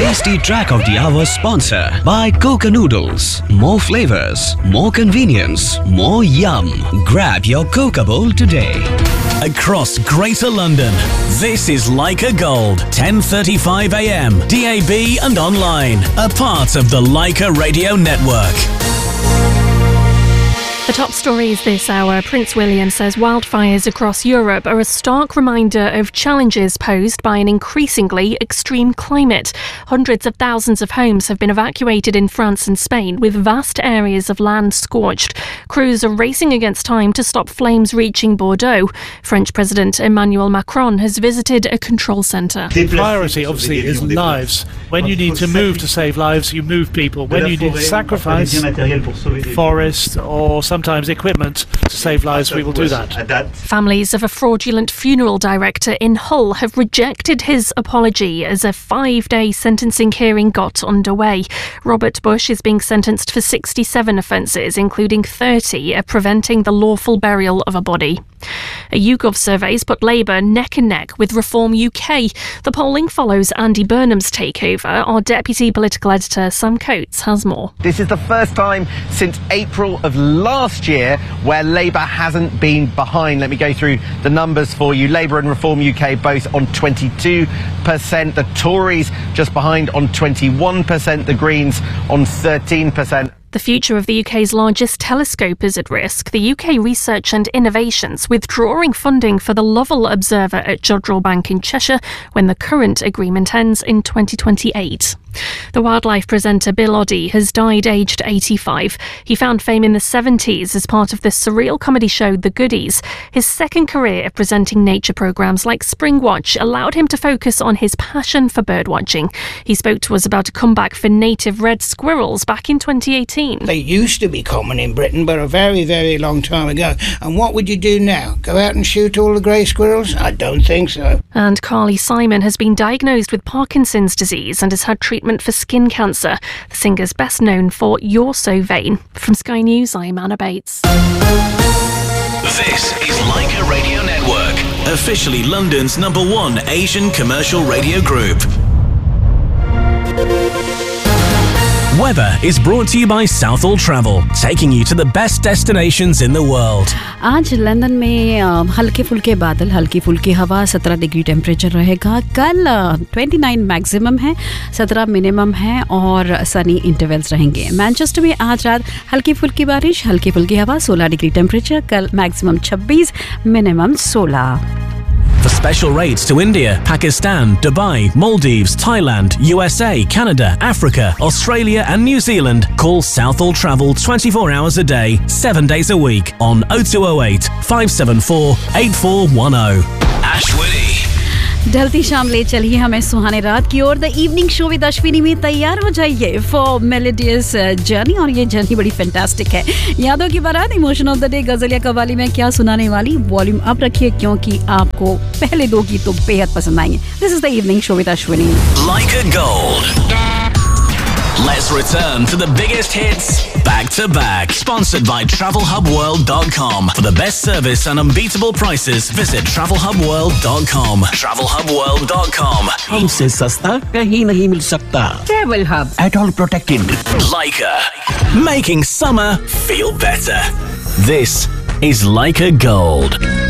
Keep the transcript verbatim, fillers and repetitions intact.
tasty track of the hour sponsor by Coca Noodles. More flavors, more convenience, more yum. Grab your Coca bowl today. Across Greater London, this is Leica Gold, ten thirty-five a m, D A B and online, a part of the Leica Radio Network. The top stories this hour. Prince William says wildfires across Europe are a stark reminder of challenges posed by an increasingly extreme climate. Hundreds of thousands of homes have been evacuated in France and Spain, with vast areas of land scorched. Crews are racing against time to stop flames reaching Bordeaux. French President Emmanuel Macron has visited a control centre. The priority, obviously, is lives. When you need to move to save lives, you move people. When you need to sacrifice forest or sometimes equipment to save lives, we will do that. Families of a fraudulent funeral director in Hull have rejected his apology as a five-day sentencing hearing got underway. Robert Bush is being sentenced for sixty-seven offences, including thirty of preventing the lawful burial of a body. A YouGov survey's put Labour neck and neck with Reform U K. The polling follows Andy Burnham's takeover. Our deputy political editor Sam Coates has more. This is the first time since April of last year where Labour hasn't been behind. Let me go through the numbers for you. Labour and Reform U K both on twenty-two percent. The Tories just behind on twenty-one percent. The Greens on thirteen percent. The future of the U K's largest telescope is at risk. The U K Research and Innovations withdrawing funding for the Lovell Observer at Jodrell Bank in Cheshire when the current agreement ends in twenty twenty-eight. The wildlife presenter Bill Oddie has died aged eighty-five. He found fame in the seventies as part of the surreal comedy show The Goodies. His second career of presenting nature programmes like Springwatch allowed him to focus on his passion for birdwatching. He spoke to us about a comeback for native red squirrels back in twenty eighteen. They used to be common in Britain, but a very, very long time ago. And what would you do now? Go out and shoot all the grey squirrels? I don't think so. And Carly Simon has been diagnosed with Parkinson's disease and has had treatment for skin cancer. The singer's best known for You're So Vain. From Sky News, I'm Anna Bates. This is Leica Radio Network, officially London's number one Asian commercial radio group. Weather is brought to you by Southall Travel, taking you to the best destinations in the world. आज London में हल्के फुल्के बादल, हल्की फुल्की हवा, सत्रह degree temperature रहेगा. कल उनतीस मैक्सिमम है, सत्रह मिनिमम है और सनी इंटरवल्स रहेंगे. मैनचेस्टर में आज रात हल्की फुल्की बारिश, हल्की फुल्की हवा, सोलह डिग्री टेम्परेचर. कल मैक्सिमम छब्बीस, मिनिमम सोलह. For special rates to India, Pakistan, Dubai, Maldives, Thailand, U S A, Canada, Africa, Australia and New Zealand, call Southall Travel twenty-four hours a day, seven days a week on oh two oh eight, five seven four, eight four one oh. Ashwini. ढलती शाम ले चलिए हमें सुहाने रात की ओर. The evening show with Ashwini में तैयार हो जाइए फॉर मेलोडियस जर्नी. और ये जर्नी बड़ी फैंटास्टिक है. यादों की बारात, इमोशन ऑफ द डे, गजल या कवाली में क्या सुनाने वाली. वॉल्यूम अप रखिए क्योंकि आपको पहले दो गीत तो बेहद पसंद आएंगे. This is the evening show with Ashwini. Leica Gold. Let's return to the biggest hits back to back. Sponsored by travel hub world dot com. For the best service and unbeatable prices, visit travel hub world dot com. travel hub world dot com. हमसे सस्ता कहीं नहीं मिल सकता. Travel Hub. At all protected. Leica. Making summer feel better. This is Leica Gold.